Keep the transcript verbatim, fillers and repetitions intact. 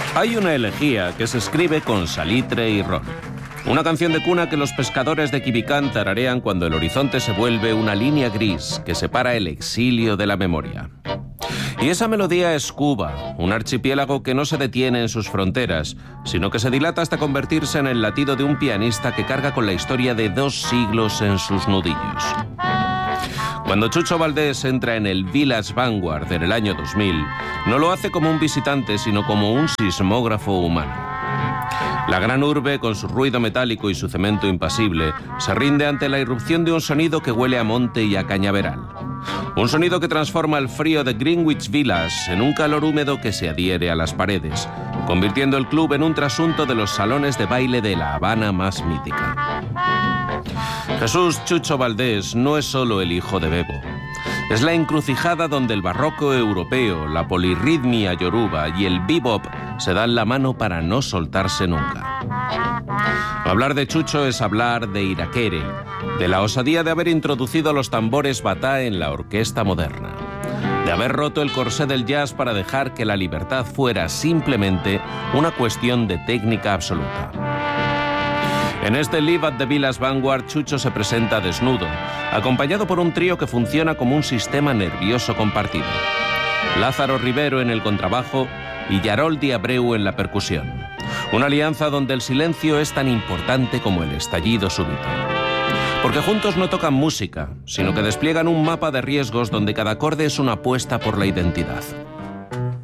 Hay una elegía que se escribe con salitre y ron. Una canción de cuna que los pescadores de Quibicán tararean cuando el horizonte se vuelve una línea gris que separa el exilio de la memoria. Y esa melodía es Cuba, un archipiélago que no se detiene en sus fronteras, sino que se dilata hasta convertirse en el latido de un pianista que carga con la historia de dos siglos en sus nudillos. Cuando Chucho Valdés entra en el Village Vanguard en el año dos mil, no lo hace como un visitante, sino como un sismógrafo humano. La gran urbe, con su ruido metálico y su cemento impasible, se rinde ante la irrupción de un sonido que huele a monte y a cañaveral. Un sonido que transforma el frío de Greenwich Village en un calor húmedo que se adhiere a las paredes, convirtiendo el club en un trasunto de los salones de baile de La Habana más mítica. Jesús Chucho Valdés no es solo el hijo de Bebo. Es la encrucijada donde el barroco europeo, la polirritmia yoruba y el bebop se dan la mano para no soltarse nunca. Hablar de Chucho es hablar de Irakere, de la osadía de haber introducido los tambores batá en la orquesta moderna, de haber roto el corsé del jazz para dejar que la libertad fuera simplemente una cuestión de técnica absoluta. En este Live at the Village Vanguard, Chucho se presenta desnudo, acompañado por un trío que funciona como un sistema nervioso compartido. Lázaro Rivero en el contrabajo y Yaroldi Abreu en la percusión. Una alianza donde el silencio es tan importante como el estallido súbito. Porque juntos no tocan música, sino que despliegan un mapa de riesgos donde cada acorde es una apuesta por la identidad.